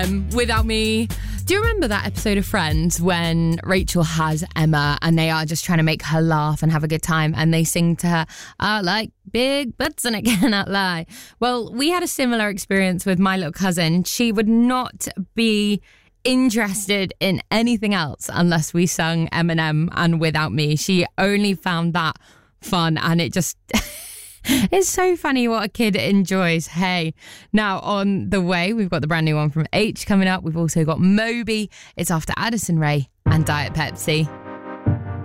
Without Me. Do you remember that episode of Friends when Rachel has Emma and they are just trying to make her laugh and have a good time, and they sing to her, I like big butts and I cannot lie. Well, we had a similar experience with my little cousin. She would not be interested in anything else unless we sung Eminem and Without Me. She only found that fun, and it just... It's so funny what a kid enjoys. Hey, now on the way, we've got the brand new one from H coming up. We've also got Moby. It's after Addison Rae and Diet Pepsi.